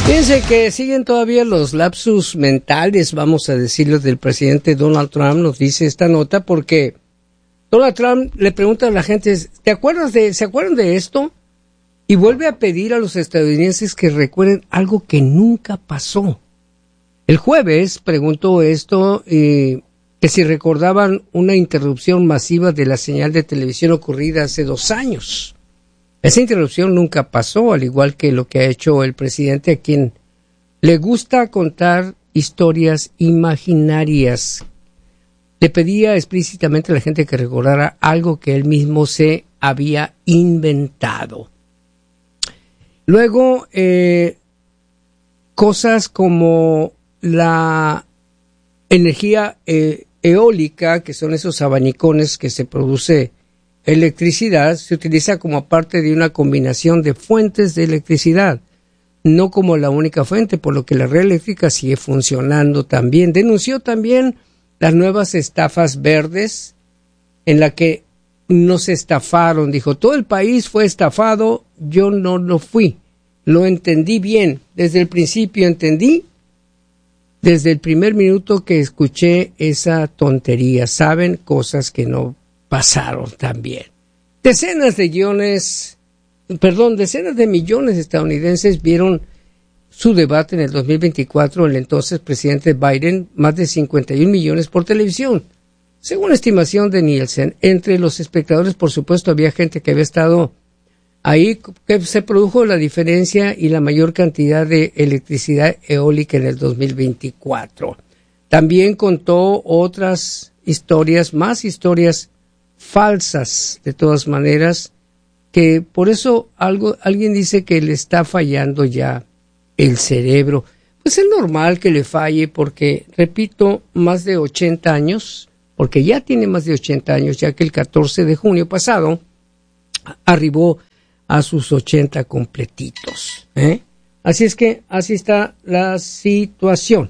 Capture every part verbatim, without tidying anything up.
Fíjense que siguen todavía los lapsus mentales, vamos a decirlo, del presidente Donald Trump, nos dice esta nota, porque Donald Trump le pregunta a la gente, ¿te acuerdas de, ¿se acuerdan de esto? Y vuelve a pedir a los estadounidenses que recuerden algo que nunca pasó. El jueves preguntó esto, eh, que si recordaban una interrupción masiva de la señal de televisión ocurrida hace dos años. Esa interrupción nunca pasó, al igual que lo que ha hecho el presidente, a quien le gusta contar historias imaginarias. Le pedía explícitamente a la gente que recordara algo que él mismo se había inventado. Luego, eh, cosas como la energía eh, eólica, que son esos abanicones que se produce electricidad, se utiliza como parte de una combinación de fuentes de electricidad, no como la única fuente, por lo que la red eléctrica sigue funcionando también. Denunció también las nuevas estafas verdes, en la que nos estafaron. Dijo, todo el país fue estafado, yo no lo fui. Lo entendí bien, desde el principio entendí, desde el primer minuto que escuché esa tontería. Saben cosas que no pasaron también. Decenas de millones, perdón, decenas de millones de estadounidenses vieron su debate en el dos mil veinticuatro, el entonces presidente Biden, más de cincuenta y un millones por televisión. Según la estimación de Nielsen, entre los espectadores, por supuesto, había gente que había estado ahí, que se produjo la diferencia y la mayor cantidad de electricidad eólica en el dos mil veinticuatro. También contó otras historias, más historias falsas, de todas maneras, que por eso algo, alguien dice que le está fallando ya el cerebro. Pues es normal que le falle porque, repito, más de ochenta años, porque ya tiene más de ochenta años, ya que el catorce de junio pasado arribó a sus ochenta completitos, ¿eh? Así es que así está la situación.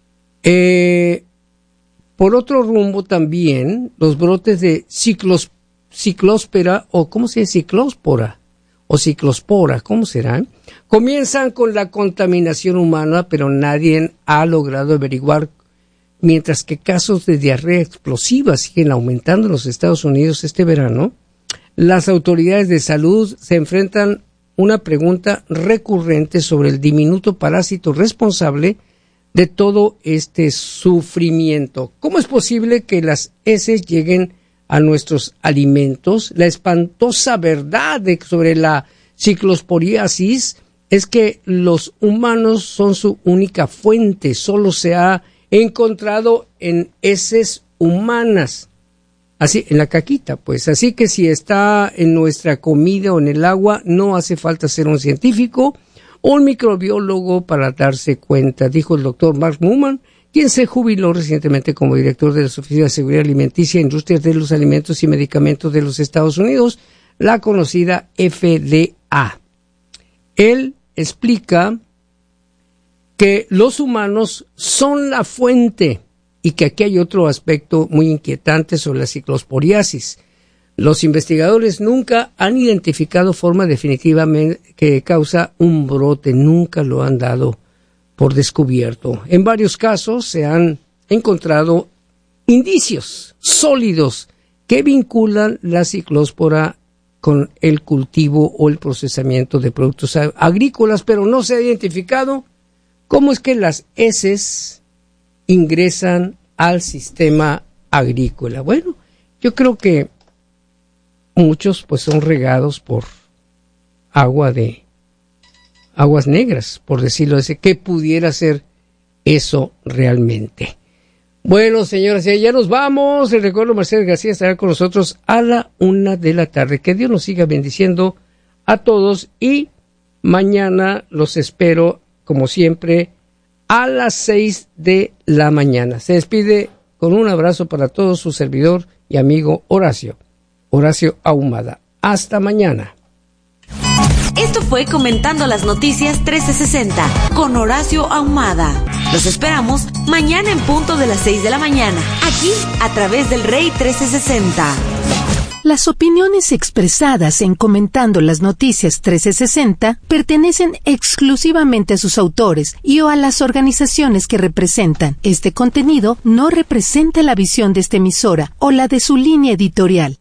Eh, por otro rumbo también, los brotes de ciclos, ciclóspora, o ¿cómo se dice? Ciclóspora, o ciclospora, ¿cómo será? Comienzan con la contaminación humana, pero nadie ha logrado averiguar, mientras que casos de diarrea explosiva siguen aumentando en los Estados Unidos este verano. Las autoridades de salud se enfrentan a una pregunta recurrente sobre el diminuto parásito responsable de todo este sufrimiento. ¿Cómo es posible que las heces lleguen a nuestros alimentos? La espantosa verdad de, sobre la ciclosporiasis es que los humanos son su única fuente. Solo se ha encontrado en heces humanas. Así, en la caquita, pues. Así que si está en nuestra comida o en el agua, no hace falta ser un científico o un microbiólogo para darse cuenta, dijo el doctor Mark Newman, quien se jubiló recientemente como director de la Oficina de Seguridad Alimenticia e Industria de los Alimentos y Medicamentos de los Estados Unidos, la conocida F D A. Él explica que los humanos son la fuente y que aquí hay otro aspecto muy inquietante sobre la ciclosporiasis. Los investigadores nunca han identificado forma definitiva que causa un brote, nunca lo han dado por descubierto. En varios casos se han encontrado indicios sólidos que vinculan la ciclóspora con el cultivo o el procesamiento de productos agrícolas, pero no se ha identificado cómo es que las heces ingresan al sistema agrícola. Bueno, yo creo que muchos pues son regados por agua de aguas negras, por decirlo así. ¿Qué pudiera ser eso realmente? Bueno, señoras, ya nos vamos. Les recuerdo, Marcelo García estará con nosotros a la una de la tarde. Que Dios nos siga bendiciendo a todos y mañana los espero, como siempre, a las seis de la mañana. Se despide con un abrazo para todos su servidor y amigo Horacio, Horacio Ahumada. Hasta mañana. Esto fue Comentando las Noticias trescientos sesenta con Horacio Ahumada. Los esperamos mañana en punto de las seis de la mañana, aquí a través del Rey trescientos sesenta. Las opiniones expresadas en Comentando las Noticias trece sesenta pertenecen exclusivamente a sus autores y o a las organizaciones que representan. Este contenido no representa la visión de esta emisora o la de su línea editorial.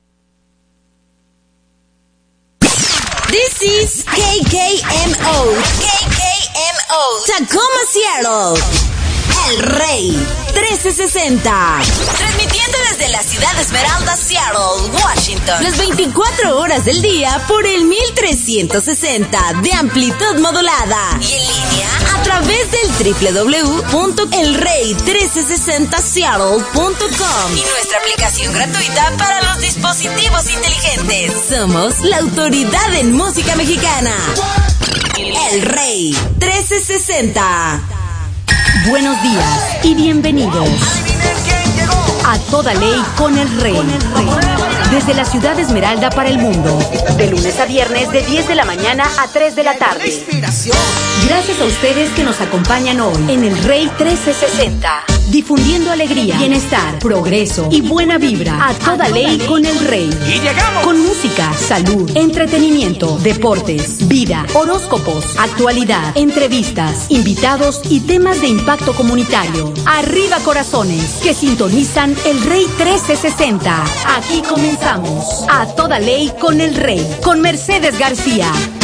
This is K K M O. K K M O. Tacoma, Seattle. El Rey trece sesenta. Transmitiendo desde la ciudad Esmeralda, Seattle, Washington. Las veinticuatro horas del día por el mil trescientos sesenta de amplitud modulada. Y en línea a través del doble u doble u doble u punto el rey trece sesenta seattle punto com y nuestra aplicación gratuita para los dispositivos inteligentes. Somos la autoridad en música mexicana. El Rey trece sesenta. Buenos días y bienvenidos a Toda Ley con el Rey. Desde la ciudad Esmeralda para el mundo, de lunes a viernes de diez de la mañana a tres de la tarde. Gracias a ustedes que nos acompañan hoy en el Rey trece sesenta. Difundiendo alegría, bienestar, progreso y buena vibra a toda ley con el Rey. Y llegamos con música, salud, entretenimiento, deportes, vida, horóscopos, actualidad, entrevistas, invitados y temas de impacto comunitario. Arriba corazones que sintonizan el Rey trece sesenta. Aquí comenzamos a toda ley con el Rey, con Mercedes García.